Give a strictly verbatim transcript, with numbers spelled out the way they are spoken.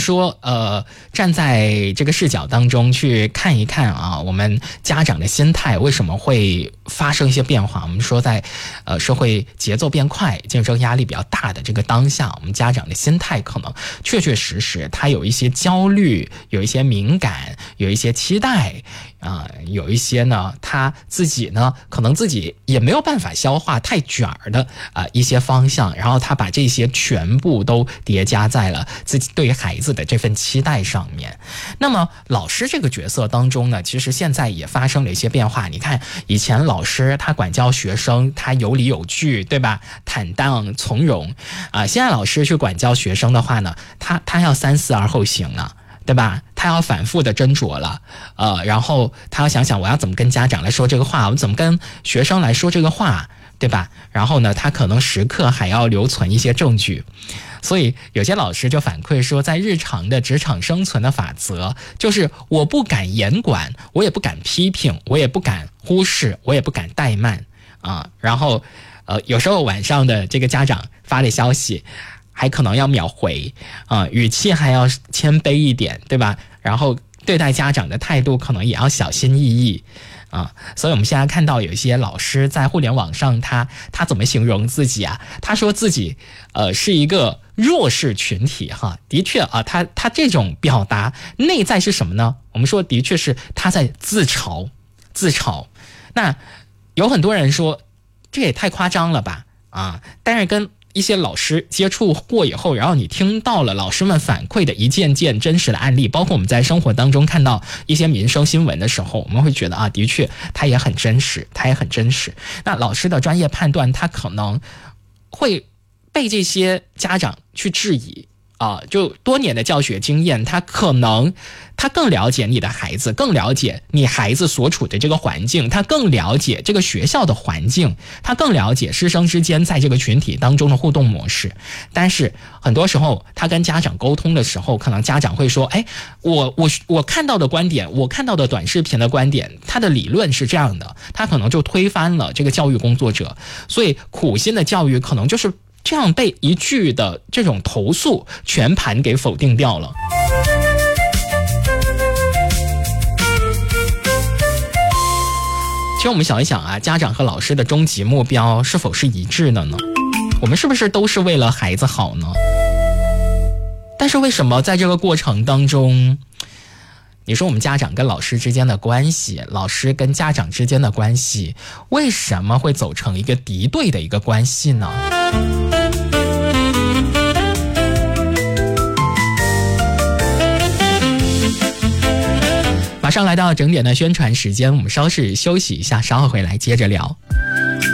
说呃，站在这个视角当中去看一看啊，我们家长的心态为什么会发生一些变化。我们说在呃社会节奏变快、竞争压力比较大的这个当下，我们家长的心态可能确确实实他有一些焦虑，有一些敏感，有一些期待啊、呃，有一些呢他自己呢可能自己也没有办法消化太卷儿的啊、呃、一些方向，然后他把这些全部都叠加在了自己对孩子的这份期待上面。那么老师这个角色当中呢，其实现在也发生了一些变化。你看以前老师他管教学生，他有理有据，对吧？坦荡从容啊、呃。现在老师去管教学生的话呢，他他要三思而后行啊，对吧？他要反复的斟酌了，呃，然后他要想想我要怎么跟家长来说这个话，我怎么跟学生来说这个话，对吧？然后呢，他可能时刻还要留存一些证据。所以有些老师就反馈说，在日常的职场生存的法则就是我不敢严管，我也不敢批评，我也不敢忽视，我也不敢怠慢啊。然后呃，有时候晚上的这个家长发的消息还可能要秒回啊，语气还要谦卑一点，对吧？然后对待家长的态度可能也要小心翼翼啊。所以我们现在看到有一些老师在互联网上，他他怎么形容自己啊？他说自己呃是一个弱势群体哈。的确啊，他他这种表达内在是什么呢？我们说的确是他在自嘲自嘲。那有很多人说这也太夸张了吧啊！但是跟一些老师接触过以后，然后你听到了老师们反馈的一件件真实的案例，包括我们在生活当中看到一些民生新闻的时候，我们会觉得啊，的确它也很真实，它也很真实。那老师的专业判断，他可能会被这些家长去质疑啊，就多年的教学经验，他可能他更了解你的孩子，更了解你孩子所处的这个环境，他更了解这个学校的环境，他更了解师生之间在这个群体当中的互动模式。但是很多时候他跟家长沟通的时候，可能家长会说，哎，我我我看到的观点，我看到的短视频的观点，他的理论是这样的，他可能就推翻了这个教育工作者。所以苦心的教育可能就是这样被一句的这种投诉全盘给否定掉了。其实我们想一想啊，家长和老师的终极目标是否是一致的呢？我们是不是都是为了孩子好呢？但是为什么在这个过程当中，你说我们家长跟老师之间的关系，老师跟家长之间的关系，为什么会走成一个敌对的一个关系呢？马上来到整点的宣传时间，我们稍事休息一下，稍后回来接着聊。